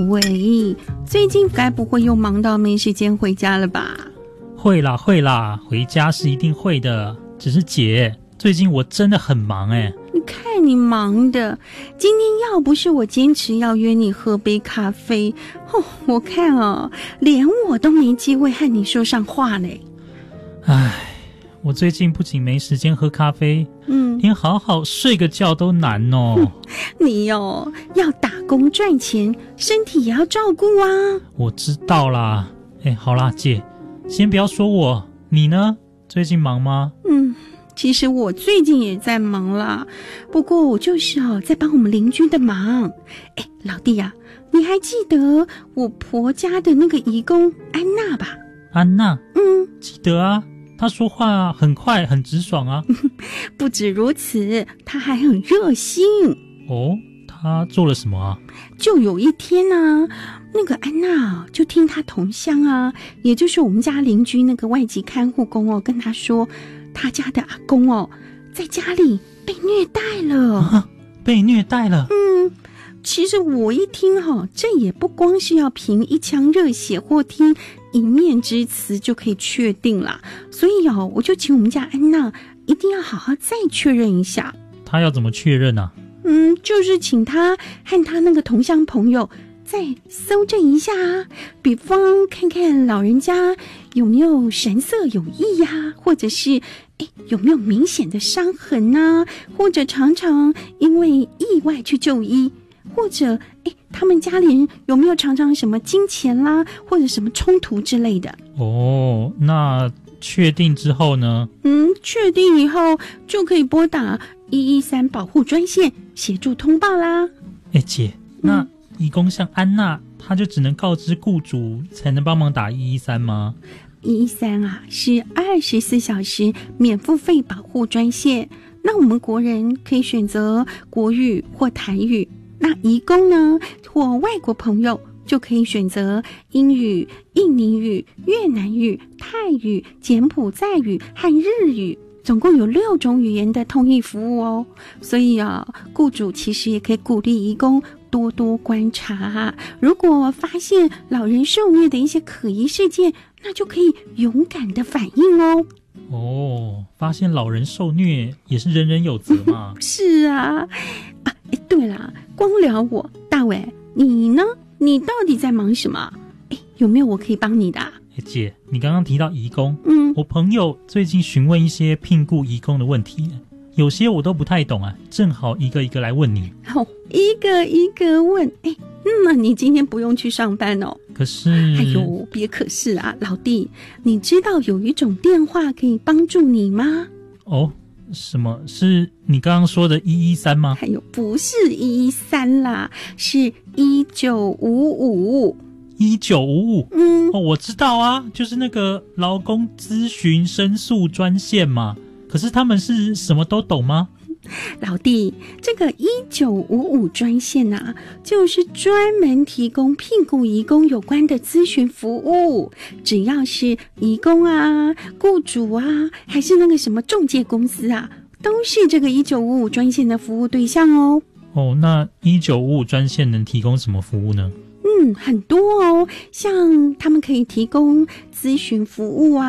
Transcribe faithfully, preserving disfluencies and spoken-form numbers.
伟，最近该不会又忙到没时间回家了吧？ 会啦会啦，回家是一定会的。只是姐，最近我真的很忙哎。 你看你忙的，今天要不是我坚持要约你喝杯咖啡，哦，我看哦，连我都没机会和你说上话嘞。 唉，我最近不仅没时间喝咖啡，嗯，连好好睡个觉都难哦。 你哦，要打工赚钱，身体也要照顾啊。 我知道啦。哎，好啦，姐，先不要说我，你呢？最近忙吗？ 嗯，其实我最近也在忙啦，不过我就是哦，在帮我们邻居的忙。哎，老弟啊，你还记得我婆家的那个移工安娜吧？ 安娜？ 嗯， 记得啊。他说话很快很直爽啊。 不止如此，他还很热心。 哦，他做了什么啊？ 就有一天啊，那个安娜就听他同乡啊，也就是我们家邻居那个外籍看护工哦，跟他说他家的阿公哦，在家里被虐待了。 啊，被虐待了？ 嗯，其实我一听哦，这也不光是要凭一腔热血或听一面之词就可以确定啦，所以哦，我就请我们家安娜一定要好好再确认一下。 他要怎么确认啊？ 嗯，就是请他和他那个同乡朋友再搜证一下啊，比方看看老人家有没有神色有异呀、啊，或者是诶有没有明显的伤痕啊，或者常常因为意外去就医，或者诶他们家里人有没有常常什么金钱啦，或者什么冲突之类的。 哦，那确定之后呢？ 嗯，确定以后就可以拨打一一三保护专线协助通报啦。 哎，姐，那移工像安娜，她就只能告知雇主才能帮忙打一一三吗？ 一一三啊，是二十四小时免付费保护专线。那我们国人可以选择国语或台语，那移工呢或外国朋友就可以选择英语、印尼语、越南语、泰语、柬埔寨语和日语，总共有六种语言的通译服务哦。所以啊，雇主其实也可以鼓励移工多多观察，如果发现老人受虐的一些可疑事件，那就可以勇敢的反应哦。 哦，发现老人受虐也是人人有责嘛。 是啊，啊，对啦，光聊我，大伟，你呢？你到底在忙什么？哎，有没有我可以帮你的啊？ 姐，你刚刚提到移工， 嗯， 我朋友最近询问一些聘雇移工的问题，有些我都不太懂啊，正好一个一个来问你。 好，一个一个问。哎，那你今天不用去上班哦。 可是， 哎呦，别可是啊，老弟，你知道有一种电话可以帮助你吗？ 哦，什么？是你刚刚说的一一三吗？ 哎呦，不是一一三啦，是一九五五。 一九五五， 嗯， 哦，我知道啊，就是那个劳工咨询申诉专线嘛。可是他们是什么都懂吗？ 老弟，这个一九五五专线啊，就是专门提供聘雇移工有关的咨询服务。只要是移工啊、雇主啊，还是那个什么中介公司啊，都是这个一九五五专线的服务对象哦。 哦，那一九五五专线能提供什么服务呢？ 嗯，很多哦，像他们可以提供咨询服务啊。